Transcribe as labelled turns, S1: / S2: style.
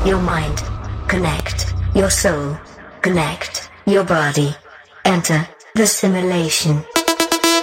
S1: your mind. Connect your soul. Connect your body. Enter the simulation.